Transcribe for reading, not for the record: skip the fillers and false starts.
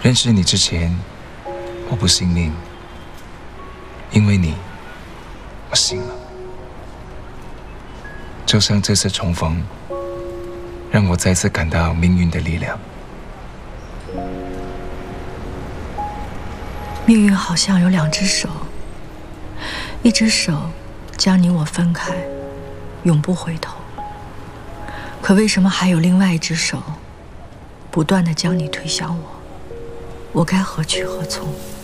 认识你之前，我不信命，因为你，我信了。就像这次重逢，让我再次感到命运的力量。 命运好像有2只手，一只手将你我分开，永不回头。可为什么还有另外一只手，不断地将你推向我？我该何去何从？